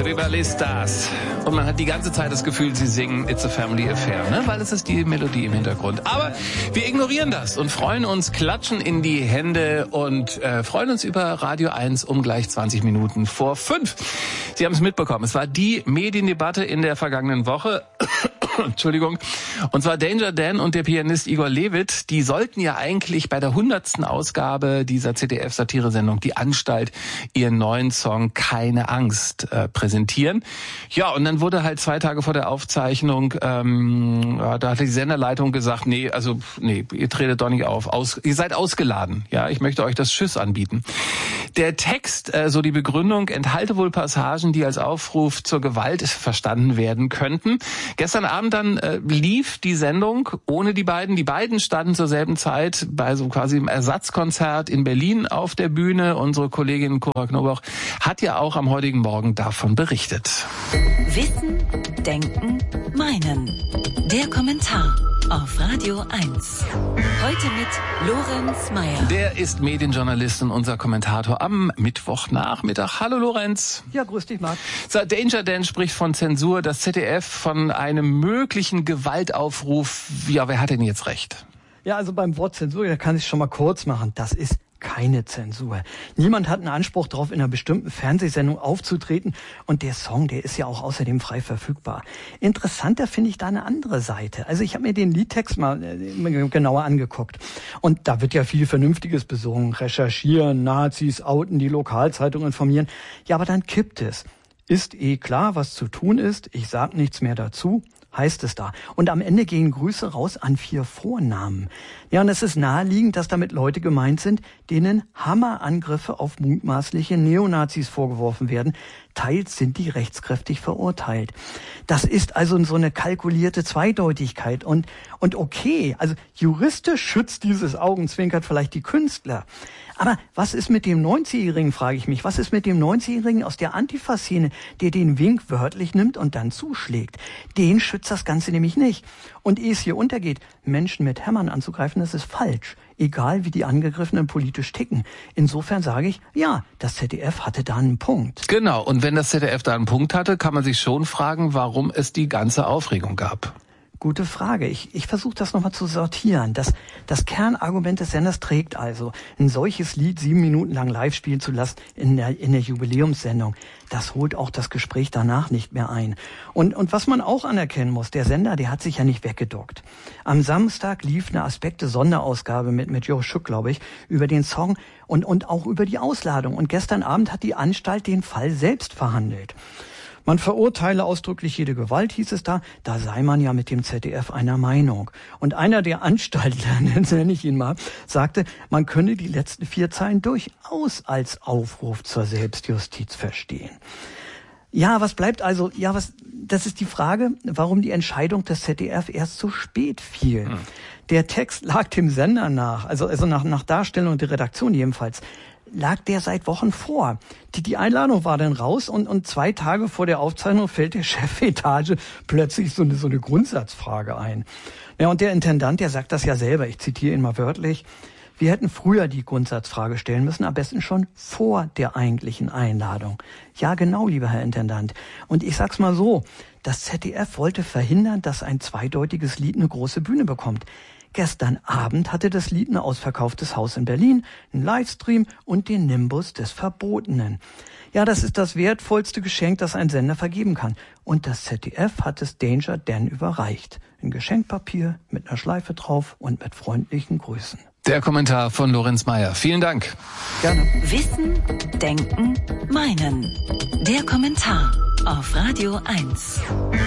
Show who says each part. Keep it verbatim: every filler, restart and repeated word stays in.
Speaker 1: Beverly Stars. Und man hat die ganze Zeit das Gefühl, sie singen It's a Family Affair, ne? Weil es ist die Melodie im Hintergrund. Aber wir ignorieren das und freuen uns, klatschen in die Hände und äh, freuen uns über Radio eins um gleich zwanzig Minuten vor fünf. Sie haben es mitbekommen. Es war die Mediendebatte in der vergangenen Woche. Entschuldigung. Und zwar Danger Dan und der Pianist Igor Levit, die sollten ja eigentlich bei der hundertsten Ausgabe dieser Z D F-Satire-Sendung Die Anstalt ihren neuen Song Keine Angst äh, präsentieren. Ja, und dann wurde halt zwei Tage vor der Aufzeichnung, ähm, ja, da hatte die Senderleitung gesagt, nee, also nee, ihr tretet doch nicht auf, Aus, ihr seid ausgeladen. Ja, ich möchte euch das Tschüss anbieten. Der Text, äh, so die Begründung, enthalte wohl Passagen, die als Aufruf zur Gewalt verstanden werden könnten. Gestern Abend dann äh, lief die Sendung ohne die beiden. Die beiden standen zur selben Zeit bei so quasi einem Ersatzkonzert in Berlin auf der Bühne. Unsere Kollegin Cora Knoblauch hat ja auch am heutigen Morgen davon berichtet.
Speaker 2: Wissen, Denken, Meinen. Der Kommentar auf Radio eins. Heute mit Lorenz Meyer.
Speaker 1: Der ist Medienjournalist und unser Kommentator am Mittwochnachmittag. Hallo Lorenz.
Speaker 3: Ja, grüß dich, Marc.
Speaker 1: So, Danger Dan spricht von Zensur, das Z D F von einem möglichen Gewaltaufruf. Ja, wer hat denn jetzt recht?
Speaker 3: Ja, also beim Wort Zensur, da kann ich schon mal kurz machen. Das ist keine Zensur. Niemand hat einen Anspruch darauf, in einer bestimmten Fernsehsendung aufzutreten. Und der Song, der ist ja auch außerdem frei verfügbar. Interessanter finde ich da eine andere Seite. Also ich habe mir den Liedtext mal äh, genauer angeguckt. Und da wird ja viel Vernünftiges besungen. Recherchieren, Nazis outen, die Lokalzeitung informieren. Ja, aber dann kippt es. Ist eh klar, was zu tun ist. Ich sag nichts mehr dazu. Heißt es da. Und am Ende gehen Grüße raus an vier Vornamen. Ja, und es ist naheliegend, dass damit Leute gemeint sind, denen Hammerangriffe auf mutmaßliche Neonazis vorgeworfen werden. Teils sind die rechtskräftig verurteilt. Das ist also so eine kalkulierte Zweideutigkeit. Und, und okay, also juristisch schützt dieses Augenzwinkert vielleicht die Künstler. Aber was ist mit dem neunzigjährigen, frage ich mich, was ist mit dem neunzigjährigen aus der Antifa-Szene, der den Wink wörtlich nimmt und dann zuschlägt? Den schützt das Ganze nämlich nicht. Und ehe es hier untergeht, Menschen mit Hämmern anzugreifen, das ist falsch. Egal, wie die Angegriffenen politisch ticken. Insofern sage ich, ja, das Z D F hatte da einen Punkt.
Speaker 1: Genau, und wenn das Z D F da einen Punkt hatte, kann man sich schon fragen, warum es die ganze Aufregung gab.
Speaker 3: Gute Frage. Ich, ich versuche das nochmal zu sortieren. Das, das Kernargument des Senders trägt also, ein solches Lied sieben Minuten lang live spielen zu lassen in der, in der Jubiläumssendung. Das holt auch das Gespräch danach nicht mehr ein. Und, und was man auch anerkennen muss, der Sender, der hat sich ja nicht weggeduckt. Am Samstag lief eine Aspekte-Sonderausgabe mit, mit Joe Schuck, glaube ich, über den Song und, und auch über die Ausladung. Und gestern Abend hat die Anstalt den Fall selbst verhandelt. Man verurteile ausdrücklich jede Gewalt, hieß es da. Da sei man ja mit dem Z D F einer Meinung. Und einer der Anstaltler, nenne ich ihn mal, sagte, man könne die letzten vier Zeilen durchaus als Aufruf zur Selbstjustiz verstehen. Ja, was bleibt also, ja, was, das ist die Frage, warum die Entscheidung des Z D F erst so spät fiel. Hm. Der Text lag dem Sender nach, also, also nach, nach Darstellung der Redaktion jedenfalls, lag der seit Wochen vor. Die, die Einladung war dann raus und, und zwei Tage vor der Aufzeichnung fällt der Chefetage plötzlich so eine, so eine Grundsatzfrage ein. Ja, und der Intendant, der sagt das ja selber, ich zitiere ihn mal wörtlich, wir hätten früher die Grundsatzfrage stellen müssen, am besten schon vor der eigentlichen Einladung. Ja, genau, lieber Herr Intendant. Und ich sag's mal so, das Z D F wollte verhindern, dass ein zweideutiges Lied eine große Bühne bekommt. Gestern Abend hatte das Lied ein ausverkauftes Haus in Berlin, einen Livestream und den Nimbus des Verbotenen. Ja, das ist das wertvollste Geschenk, das ein Sender vergeben kann. Und das Z D F hat es Danger Dan überreicht. Ein Geschenkpapier mit einer Schleife drauf und mit freundlichen Grüßen.
Speaker 1: Der Kommentar von Lorenz Meyer. Vielen Dank.
Speaker 3: Gerne.
Speaker 2: Wissen, Denken, Meinen. Der Kommentar auf Radio eins.